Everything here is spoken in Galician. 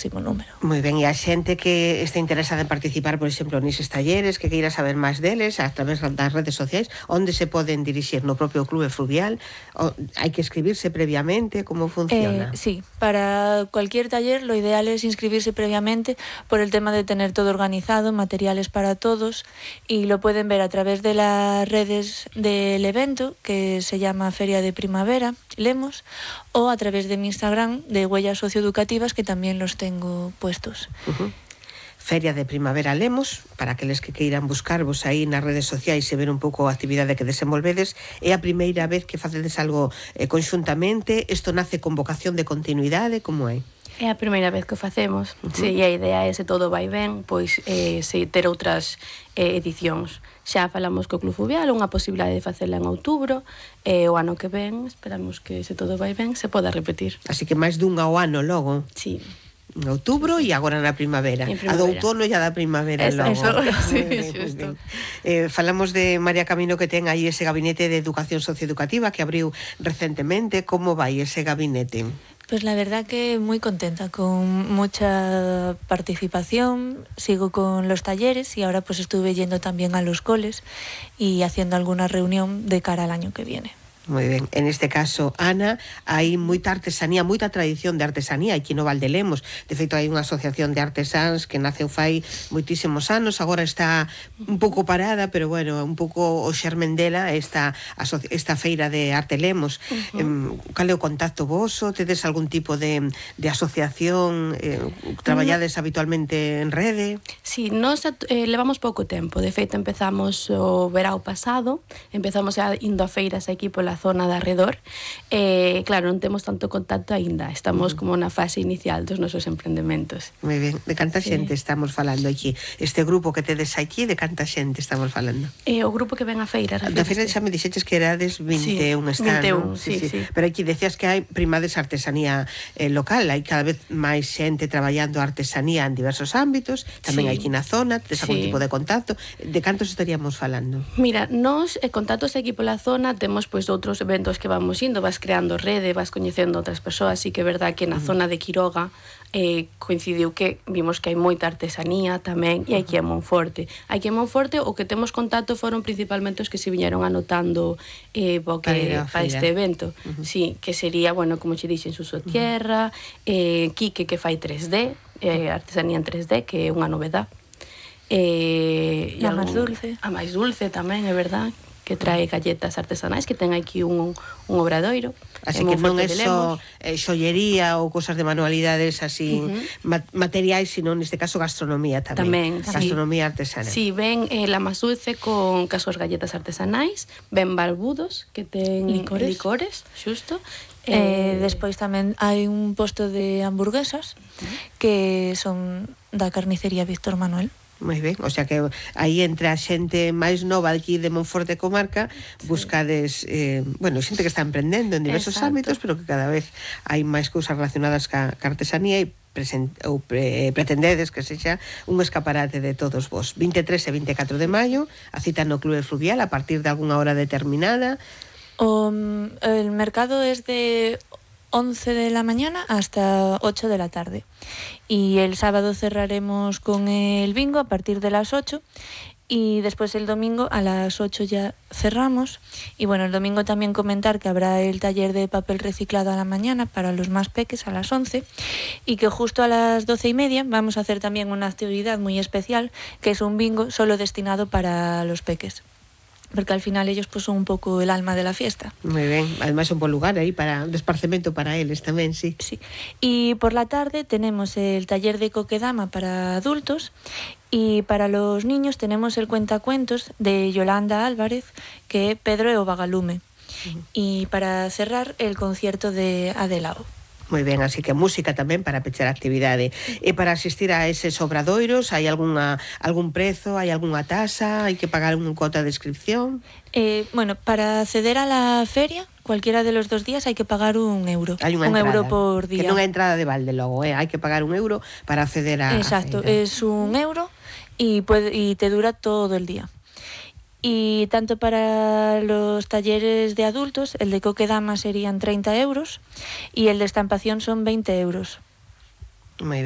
máximo número. Moi ben, e a xente que está interesada en participar, por exemplo, neses talleres, que queira saber máis deles, a través das redes sociais, onde se poden dirixir? No propio Clube Fluvial? Hai que escribirse previamente? Como funciona? Sí, para cualquier taller lo ideal es inscribirse previamente por el tema de tener todo organizado, materiales para todos, y lo pueden ver a través de las redes del evento, que se llama Feria de Primavera, Lemos, o a través de mi Instagram de Huellas Socioeducativas, que también los tengo puestos. Feria de Primavera Lemos, para aqueles que queiran buscarvos aí nas redes sociais e ver un pouco a actividade que desenvolvedes. É a primeira vez que facedes algo conxuntamente? Isto nace con vocación de continuidade? Como é? É a primeira vez que o facemos. E a idea é, se todo vai ben, pois se ter outras edicións. Xa falamos co Club Fluvial, unha posibilidade de facela en outubro, o ano que ven, esperamos que, se todo vai ben, se poda repetir. Así que máis dunha ao ano logo. Sí. En outubro e agora na primavera. A do outono e a da primavera logo. Sí, xusto. Falamos de María Camino, que ten aí ese gabinete de educación socioeducativa que abriu recentemente. Como vai ese gabinete? Pues la verdad que muy contenta, con mucha participación, sigo con los talleres y ahora pues estuve yendo también a los coles y haciendo alguna reunión de cara al año que viene. Moi ben, en este caso, Ana, hai moita artesanía, moita tradición de artesanía aquí no Val de Lemos. De feito, hai unha asociación de artesáns que naceu fai moitísimos anos, agora está un pouco parada, pero bueno, un pouco o xermen dela esta feira de arte Lemos. Cal é o contacto voso? Tedes algún tipo de asociación? Traballades habitualmente en rede? Sí, nos levamos pouco tempo. De feito, empezamos o verao pasado, empezamos indo a feiras aquí pola zona de arredor. Claro, non temos tanto contacto aínda. Estamos como na fase inicial dos nosos empreendementos. Moi ben. De canta xente estamos falando aquí? Este grupo que tedes aquí, de canta xente estamos falando? O grupo que ven a feira. Da feira xa me dixeches que erades 21 stand. 21, sí. Pero aquí decías que hai primades artesanía local, hai cada vez máis xente traballando artesanía en diversos ámbitos, tamén aquí na zona, tes algún tipo de contacto. De cantos estaríamos falando? Mira, nos contactos aquí pola zona temos pois outros eventos que vamos indo, vas creando rede, vas coñecendo outras persoas, así que é verdad que na zona de Quiroga coincidiu que vimos que hai moita artesanía tamén, e aquí en Monforte. Aquí en Monforte o que temos contacto foron principalmente os que se viñeron anotando para este evento. Sí, que sería, bueno, como che dixen, Suso Tierra, Quique, que fai 3D, artesanía en 3D, que é unha novedad. A máis dulce. A máis dulce tamén, é verdad, que trae galletas artesanais, que ten aquí un obradoiro. Así que non é só xollería ou cosas de manualidades así materiais, sino neste caso gastronomía tamén. Gastronomía artesana. Sí, ven la más dulce con casos galletas artesanais, ven barbudos que ten licores, xusto. Despois tamén hai un posto de hamburguesas que son da carnicería Víctor Manuel. Moi ben, o sea que aí entre a xente máis nova aquí de Monforte comarca buscades, xente que está emprendendo en diversos ámbitos, pero que cada vez hai máis cousas relacionadas ca artesanía e pretendedes que sexa un escaparate de todos vos. 23 e 24 de maio, a cita no Clube Fluvial a partir de algunha hora determinada. El mercado es de 11 de la mañana hasta 8 de la tarde. Y el sábado cerraremos con el bingo a partir de las 8 y después el domingo a las 8 ya cerramos. Y bueno, el domingo también comentar que habrá el taller de papel reciclado a la mañana para los más peques a las 11 y que justo a las 12:30 vamos a hacer también una actividad muy especial que es un bingo solo destinado para los peques, porque al final ellos pues son un poco el alma de la fiesta. Muy bien, además un buen lugar ahí para un esparcimiento para ellos también, sí. Sí. Y por la tarde tenemos el taller de Coquedama para adultos y para los niños tenemos el cuentacuentos de Yolanda Álvarez, que es Pedro e o Vagalume. Y para cerrar el concierto de Adelao. Moi ben, así que música tamén para pechar a actividade. E para asistir a eses obradoiros, hai algún prezo, hai algunha tasa, hai que pagar unha cuota de inscripción? Bueno, para acceder a la feria, cualquiera de los 2 días hay que pagar €1. Hai unha entrada, €1 por día. Que non é entrada de balde logo, hai que pagar €1 para acceder a Exacto, a feira. es €1 y te dura todo el día. Y tanto para los talleres de adultos, el de Coquedama serían €30 y el de estampación son €20. Muy bien.